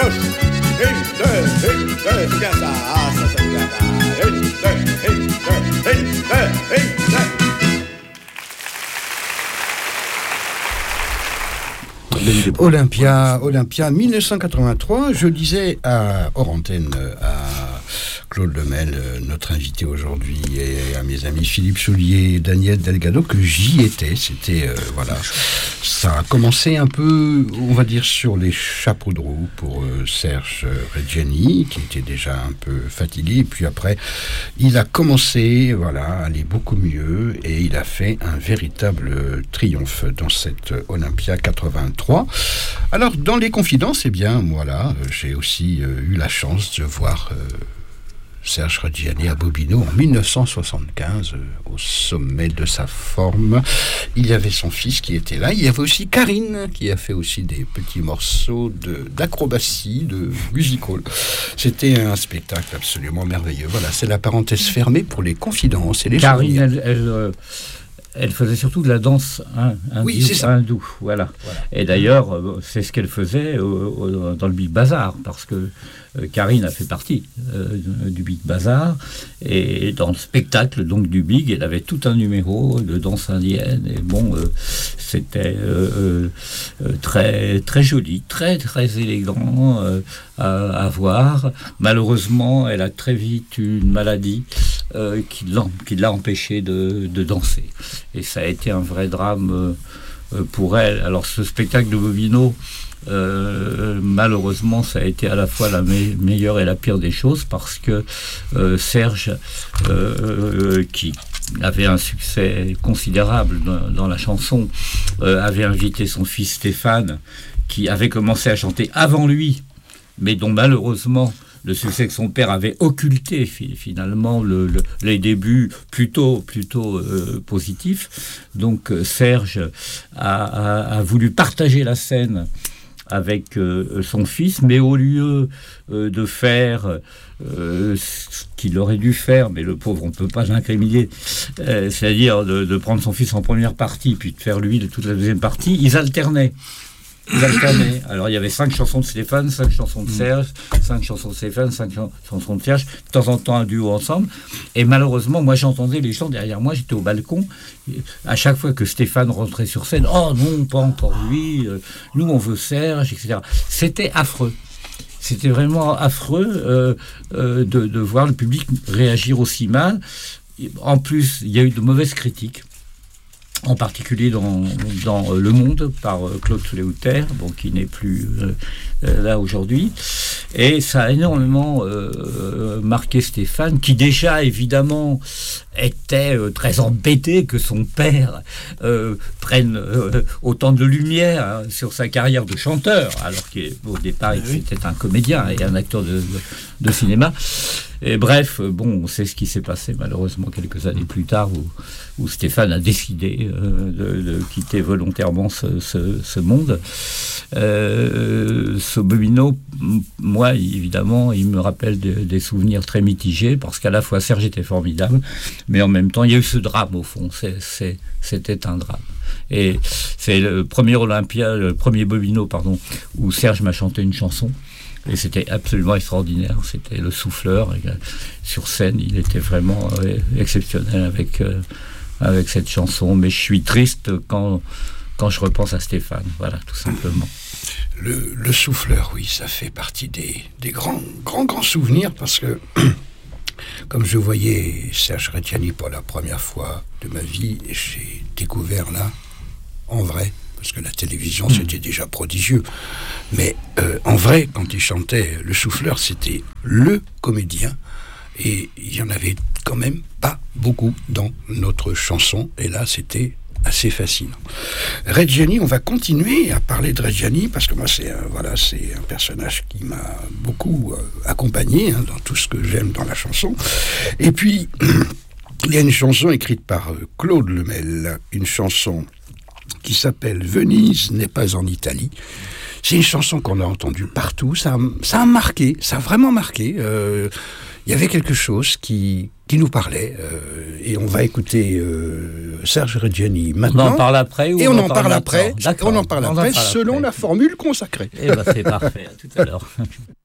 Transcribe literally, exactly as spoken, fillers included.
gauche. Une, deux, une, deux, c'est bien ça. Ah, ça, c'est bien ça. Une, deux, une, deux, une, deux, une, deux. Olympia, Olympia dix-neuf cent quatre-vingt-trois, je disais à hors antenne à Claude Lemel, notre invité aujourd'hui, et à mes amis Philippe Soulier et Daniel Delgado, que j'y étais. C'était, euh, voilà, ça a commencé un peu, on va dire, sur les chapeaux de roue pour euh, Serge Reggiani, qui était déjà un peu fatigué. Et puis après, il a commencé, voilà, à aller beaucoup mieux, et il a fait un véritable triomphe dans cette Olympia quatre-vingt-trois. Alors, dans les confidences, eh bien, voilà, j'ai aussi euh, eu la chance de voir euh, Serge Reggiani à Bobino en dix-neuf cent soixante-quinze, euh, au sommet de sa forme. Il y avait son fils qui était là. Il y avait aussi Karine, qui a fait aussi des petits morceaux de, d'acrobatie, de musical. C'était un spectacle absolument merveilleux. Voilà, c'est la parenthèse fermée pour les confidences et les Karine, souvenirs. elle... elle euh... Elle faisait surtout de la danse hein, hindoue, oui, c'est ça. hindoue, voilà. voilà. Et d'ailleurs, euh, c'est ce qu'elle faisait euh, euh, dans le Big Bazar, parce que euh, Karine a fait partie euh, du Big Bazar, et dans le spectacle donc du Big, elle avait tout un numéro de danse indienne, et bon, euh, c'était euh, euh, très très joli, très très élégant euh, à, à voir. Malheureusement, elle a très vite eu une maladie euh, qui, l'a, qui l'a empêchée de, de danser. Et ça a été un vrai drame euh, pour elle. Alors ce spectacle de Bobino, euh, malheureusement, ça a été à la fois la me- meilleure et la pire des choses, parce que euh, Serge, euh, qui avait un succès considérable dans, dans la chanson, euh, avait invité son fils Stéphane, qui avait commencé à chanter avant lui, mais dont malheureusement le succès que son père avait occulté finalement le, le, les débuts plutôt, plutôt euh, positifs. Donc euh, Serge a, a, a voulu partager la scène avec euh, son fils, mais au lieu euh, de faire euh, ce qu'il aurait dû faire, mais le pauvre, on ne peut pas l'incriminer, euh, c'est-à-dire de, de prendre son fils en première partie, puis de faire lui toute la deuxième partie, ils alternaient. Ils alternaient. Alors il y avait cinq chansons de Stéphane, cinq chansons de Serge, cinq chansons de Stéphane, cinq chansons de Serge, de temps en temps un duo ensemble. Et malheureusement, moi j'entendais les gens derrière moi, j'étais au balcon. À chaque fois que Stéphane rentrait sur scène, oh non, pas encore lui, euh, nous on veut Serge, et cetera. C'était affreux. C'était vraiment affreux euh, euh, de, de voir le public réagir aussi mal. En plus, il y a eu de mauvaises critiques. En particulier dans, dans Le Monde, par euh, Claude Souléouter, bon, qui n'est plus euh, euh, là aujourd'hui. Et ça a énormément euh, marqué Stéphane, qui déjà, évidemment, était euh, très embêté que son père euh, prenne euh, autant de lumière hein, sur sa carrière de chanteur, alors qu'au départ, il oui. était un comédien et un acteur de, de, de cinéma. Et bref, bon, on sait ce qui s'est passé malheureusement quelques années plus tard où, où Stéphane a décidé euh, de, de quitter volontairement ce, ce, ce monde. Euh, ce Bobino, moi évidemment, il me rappelle de, des souvenirs très mitigés parce qu'à la fois Serge était formidable, mais en même temps il y a eu ce drame au fond. C'est, c'est, c'était un drame. Et c'est le premier Olympia, le premier Bobino, pardon, où Serge m'a chanté une chanson. Et c'était absolument extraordinaire. C'était le souffleur. Et, euh, sur scène, il était vraiment euh, exceptionnel avec, euh, avec cette chanson. Mais je suis triste quand, quand je repense à Stéphane. Voilà, tout simplement. Le, le souffleur, oui, ça fait partie des, des grands, grands, grands souvenirs parce que, comme je voyais Serge Reggiani pour la première fois de ma vie, j'ai découvert là, en vrai, parce que la télévision, mmh. c'était déjà prodigieux. Mais euh, en vrai, quand il chantait Le Souffleur, c'était le comédien. Et il n'y en avait quand même pas beaucoup dans notre chanson. Et là, c'était assez fascinant. Reggiani, on va continuer à parler de Reggiani, parce que moi, c'est un, voilà, c'est un personnage qui m'a beaucoup euh, accompagné hein, dans tout ce que j'aime dans la chanson. Et puis, il y a une chanson écrite par euh, Claude Lemel, une chanson qui s'appelle « Venise n'est pas en Italie ». C'est une chanson qu'on a entendue partout, ça a, ça a marqué, ça a vraiment marqué. Euh, il y avait quelque chose qui, qui nous parlait. Euh, et on va écouter euh, Serge Reggiani maintenant. On en parle après ou Et on, on en parle après. D'accord. On en parle On en après, parle selon après. la formule consacrée. Eh ben, c'est parfait. À tout à l'heure.